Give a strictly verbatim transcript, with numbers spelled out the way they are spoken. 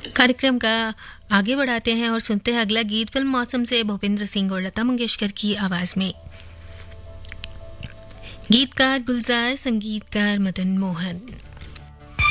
कार्यक्रम का आगे बढ़ाते हैं और सुनते हैं अगला गीत फिल्म मौसम से भूपेंद्र सिंह और लता मंगेशकर की आवाज में। गीतकार गुलजार, संगीतकार मदन मोहन।